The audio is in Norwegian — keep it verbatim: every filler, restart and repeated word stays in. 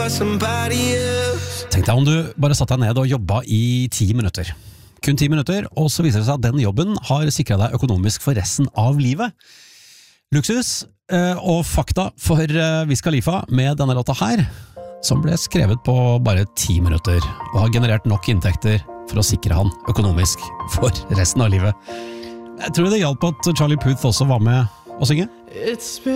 Tenk deg om du bare satt deg ned og jobbet i ti minutter. Kun ti minutter, og så viser det seg at den jobben har sikret deg økonomisk for resten av livet. Luksus eh, og fakta for eh, Wiz Khalifa med denne låta her, som ble skrevet på bare ti minutter, og har generert nok inntekter for å sikre han økonomisk for resten av livet. Jeg tror det hjalp at Charlie Puth også var med å synge.